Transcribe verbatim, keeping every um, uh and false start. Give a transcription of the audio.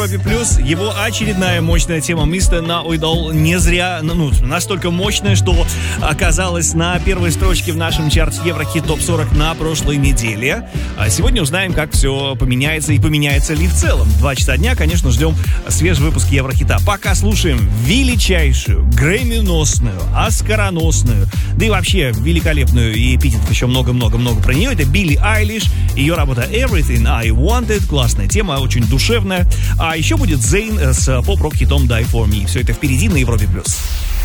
Плюс его очередная мощная тема «Mister Know-It-All» не зря, ну, настолько мощная, что оказалась на первой строчке в нашем чарте Еврохит топ сорок на прошлой неделе. А сегодня узнаем, как все поменяется и поменяется ли в целом. Два часа дня, конечно, ждем свежий выпуск Еврохита. Пока слушаем величайшую, грэмми-носную, оскароносную, да и вообще великолепную, и эпитетов еще много-много-много про нее. Это Билли Айлиш, ее работа «Everything I Wanted». Классная тема, очень душевная. А еще будет Зейн с поп-рок хитом «Die For Me». Все это впереди на Европе+.